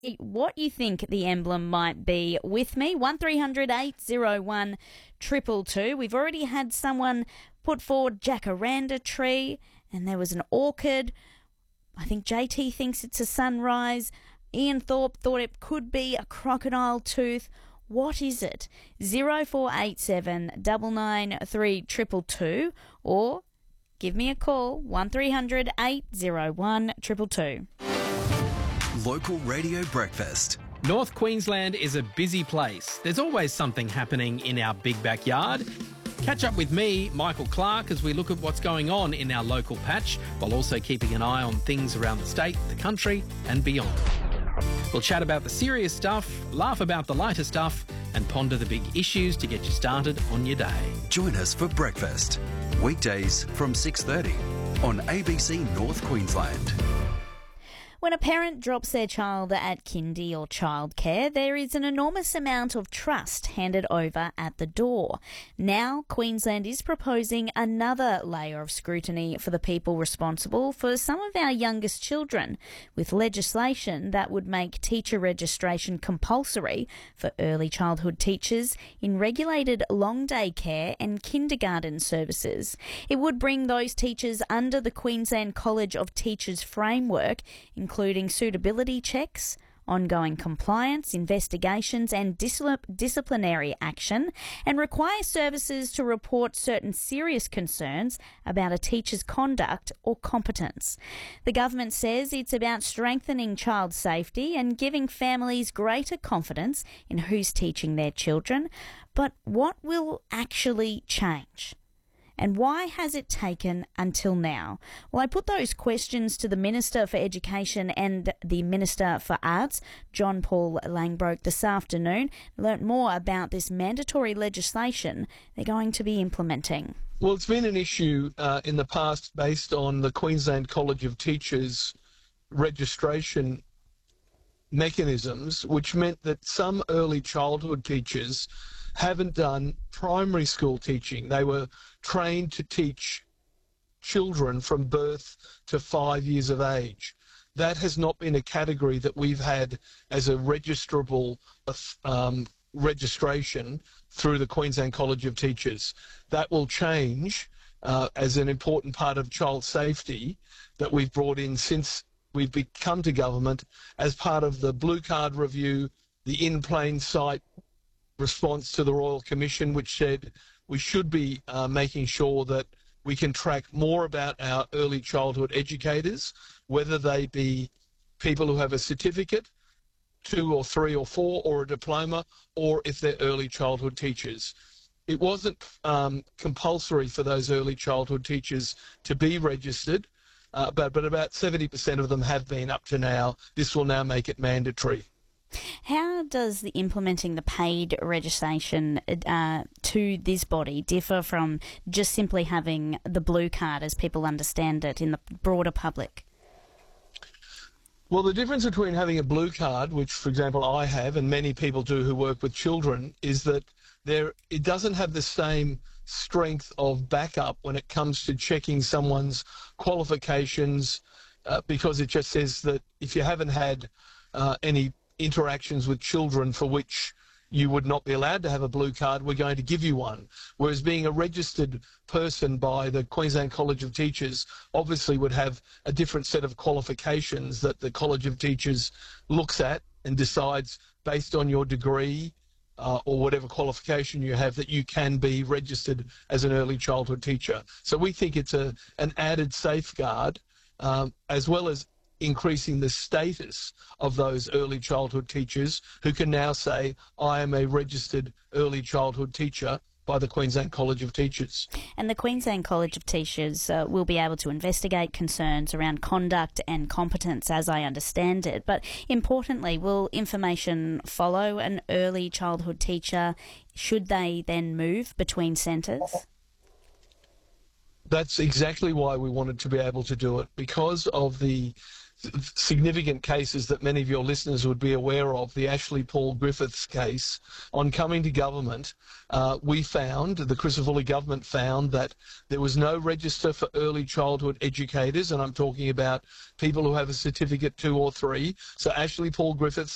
what you think the emblem might be with me. 1300 801 222. We've already had someone put forward jacaranda tree, and there was an orchid. I think JT thinks it's a sunrise. Ian Thorpe thought it could be a crocodile tooth. What is it? 0487 993 222, or give me a call 1300 801 222. Local Radio Breakfast. North Queensland is a busy place. There's always something happening in our big backyard. Catch up with me, Michael Clark, as we look at what's going on in our local patch, while also keeping an eye on things around the state, the country and beyond. We'll chat about the serious stuff, laugh about the lighter stuff and ponder the big issues to get you started on your day. Join us for breakfast. Weekdays from 6:30 on ABC North Queensland. When a parent drops their child at kindy or childcare, there is an enormous amount of trust handed over at the door. Now, Queensland is proposing another layer of scrutiny for the people responsible for some of our youngest children, with legislation that would make teacher registration compulsory for early childhood teachers in regulated long day care and kindergarten services. It would bring those teachers under the Queensland College of Teachers framework, including suitability checks, ongoing compliance, investigations and disciplinary action, and require services to report certain serious concerns about a teacher's conduct or competence. The government says it's about strengthening child safety and giving families greater confidence in who's teaching their children. But what will actually change? And why has it taken until now? Well, I put those questions to the Minister for Education and the Minister for Arts, John Paul Langbroek, this afternoon. Learnt more about this mandatory legislation they're going to be implementing. Well, it's been an issue in the past based on the Queensland College of Teachers registration mechanisms, which meant that some early childhood teachers haven't done primary school teaching. They were trained to teach children from birth to 5 years of age. That has not been a category that we've had as a registrable registration through the Queensland College of Teachers. That will change as an important part of child safety that we've brought in since we've come to government as part of the Blue Card review, the in plain sight response to the Royal Commission, which said we should be making sure that we can track more about our early childhood educators, whether they be people who have a certificate, 2 or 3 or 4, or a diploma, or if they're early childhood teachers. It wasn't compulsory for those early childhood teachers to be registered, but about 70% of them have been up to now. This will now make it mandatory. How does implementing the paid registration to this body differ from just simply having the blue card as people understand it in the broader public? Well, the difference between having a blue card, which, for example, I have and many people do who work with children, is that it doesn't have the same strength of backup when it comes to checking someone's qualifications, because it just says that if you haven't had any interactions with children for which you would not be allowed to have a blue card, we're going to give you one. Whereas being a registered person by the Queensland College of Teachers obviously would have a different set of qualifications that the College of Teachers looks at and decides based on your degree or whatever qualification you have that you can be registered as an early childhood teacher. So we think it's an added safeguard as well as increasing the status of those early childhood teachers who can now say, I am a registered early childhood teacher by the Queensland College of Teachers. And the Queensland College of Teachers will be able to investigate concerns around conduct and competence, as I understand it. But importantly, will information follow an early childhood teacher should they then move between centres? That's exactly why we wanted to be able to do it, because of the significant cases that many of your listeners would be aware of, the Ashley Paul Griffiths case. On coming to government, we found, the Christopher Woolley government found, that there was no register for early childhood educators, and I'm talking about people who have a certificate 2 or 3. So Ashley Paul Griffiths